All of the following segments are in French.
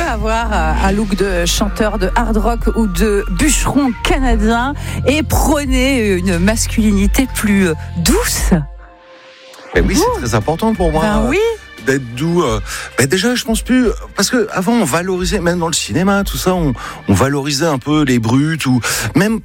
avoir un look de chanteur de hard rock ou de bûcheron canadien et prôner une masculinité plus douce. Ben oui, c'est très important pour moi. Ben oui. D'être doux. Déjà, je pense plus, parce que avant on valorisait, même dans le cinéma, tout ça, on valorisait un peu les brutes ou même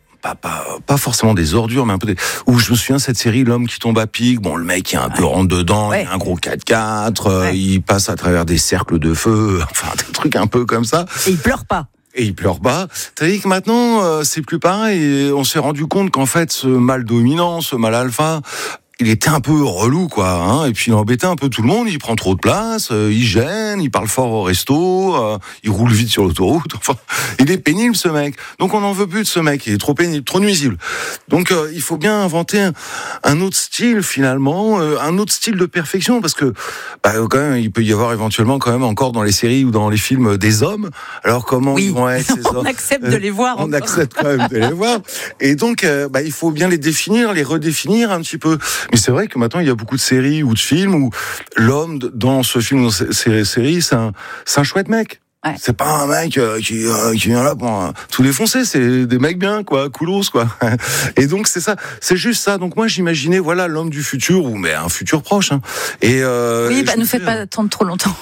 pas forcément des ordures, mais un peu des. Où je me souviens cette série, L'homme qui tombe à pic. Bon, le mec il est un peu rentre dedans, il a un gros 4x4, il passe à travers des cercles de feu, enfin des trucs un peu comme ça. Et il pleure pas. Et il pleure pas. T'as dit que maintenant c'est plus pareil. Et on s'est rendu compte qu'en fait ce mâle dominant, ce mâle alpha, il était un peu relou, quoi, hein, et puis il embêtait un peu tout le monde, il prend trop de place, il gêne, il parle fort au resto, il roule vite sur l'autoroute, enfin, il est pénible, ce mec. Donc on n'en veut plus de ce mec, il est trop pénible, trop nuisible. Donc il faut bien inventer un autre style, finalement, un autre style de perfection, parce que, quand même, il peut y avoir éventuellement, quand même, encore dans les séries ou dans les films, des hommes. Alors comment ils vont être, ces hommes? On accepte de les voir. On accepte quand même de les voir. Et donc, il faut bien les définir, les redéfinir un petit peu. Mais c'est vrai que maintenant, il y a beaucoup de séries ou de films où l'homme, dans ce film ou dans ces séries, c'est un chouette mec. Ouais. C'est pas un mec qui vient là pour tout défoncer, c'est des mecs bien, quoi, coolos, quoi. Et donc c'est ça, c'est juste ça. Donc moi j'imaginais, voilà, l'homme du futur, ou mais un futur proche. Hein. Et oui, ne faites pas attendre trop longtemps.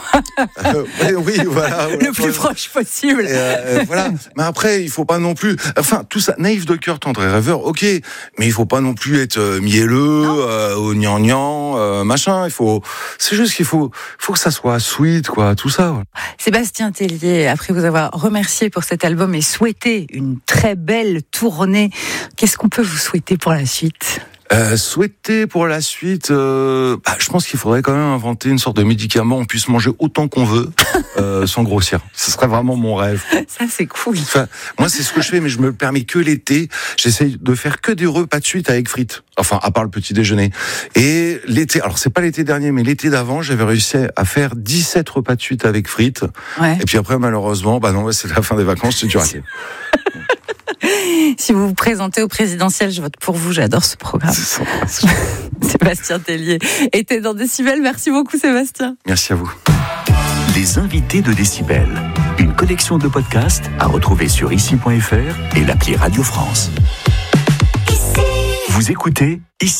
Oui, voilà. Le plus proche possible. Voilà. Mais après, il faut pas non plus. Enfin, tout ça, naïf de cœur, tendre et rêveur, ok. Mais il faut pas non plus être mielleux, au gnangnan, machin. C'est juste qu'il faut que ça soit sweet, quoi, tout ça. Voilà. Sébastien Tellier, après vous avoir remercié pour cet album et souhaité une très belle tournée, qu'est-ce qu'on peut vous souhaiter pour la suite ? Souhaiter pour la suite, je pense qu'il faudrait quand même inventer une sorte de médicament, on puisse manger autant qu'on veut, sans grossir. Ce serait vraiment mon rêve. Ça, c'est cool. Enfin, moi, c'est ce que je fais, mais je me le permets que l'été. J'essaye de faire que des repas de suite avec frites. Enfin, à part le petit déjeuner. Et l'été, alors c'est pas l'été dernier, mais l'été d'avant, j'avais réussi à faire 17 repas de suite avec frites. Ouais. Et puis après, malheureusement, c'est la fin des vacances, c'est du raté. Si vous vous présentez au présidentiel, je vote pour vous, j'adore ce programme. Sébastien Tellier était dans Décibel. Merci beaucoup, Sébastien. Merci à vous. Les invités de Décibel, une collection de podcasts à retrouver sur ici.fr et l'appli Radio France. Vous écoutez Ici.